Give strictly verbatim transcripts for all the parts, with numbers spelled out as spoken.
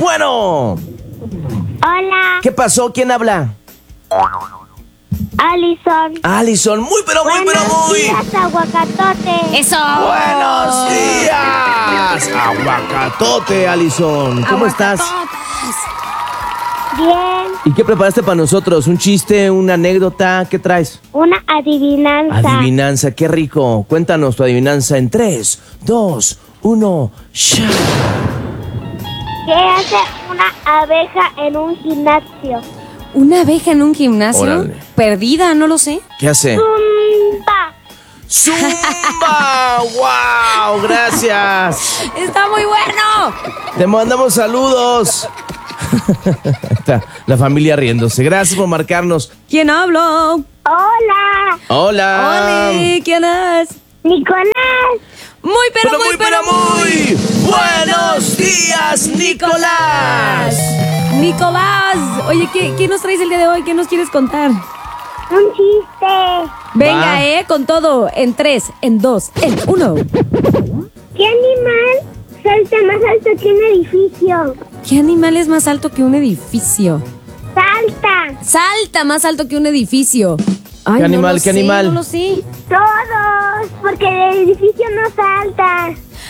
Bueno. Hola. ¿Qué pasó? ¿Quién habla? Alison. Alison, muy pero muy Buenos pero muy. días, aguacatote. ¡Eso! Buenos días. Aguacatote, Alison. ¿Cómo estás? Bien. ¿Y qué preparaste para nosotros? ¿Un chiste, una anécdota? ¿Qué traes? Una adivinanza. Adivinanza, qué rico. Cuéntanos tu adivinanza en tres, dos, uno, ¡ya! ¿Qué hace una abeja en un gimnasio? ¿Una abeja en un gimnasio? Órale. Perdida, no lo sé. ¿Qué hace? Zumba. ¡Zumba! ¡Wow! Gracias. ¡Está muy bueno! Te mandamos saludos. Está la familia riéndose. Gracias por marcarnos. ¿Quién habló? Hola. Hola. Hola, ¿quién es? Nicolás. Muy pero, Pero muy, muy, pero muy. Buenos días, Nicolás. Nicolás. Oye, ¿qué, ¿qué nos traes el día de hoy? ¿Qué nos quieres contar? Un chiste. Venga, Va. eh, con todo. En tres, en dos, en uno. ¿Qué animal salta más alto que un edificio? ¿Qué animal es más alto que un edificio? Salta. Salta más alto que un edificio. Ay, ¿Qué no animal, lo qué sé, animal? No lo sé. Todos. Porque el edificio no salta.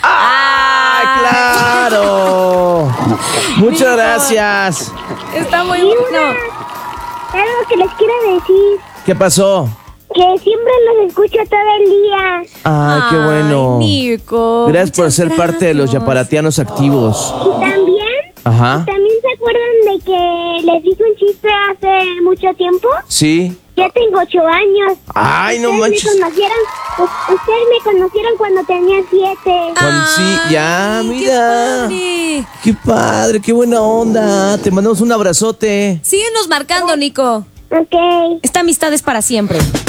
¡Ah, claro! Muchas Nico. gracias. Está muy Y bueno. una, algo que les quiero decir. ¿Qué pasó? Que siempre los escucho todo el día. Ay, qué bueno. Ay, Nico. Gracias por muchas ser parte de los gracias. yaparatianos activos. Y también, Ajá. ¿también se acuerdan de que les dije un chiste hace mucho tiempo? ¿Sí? Ya tengo ocho años. Ay, no Ustedes manches. Me conocieron, u- ustedes me conocieron cuando tenía siete. Cuando sí, ya, Ay, mira. Qué padre. Qué padre, qué buena onda. Te mandamos un abrazote. Síguenos marcando, Nico. Ok. Esta amistad es para siempre.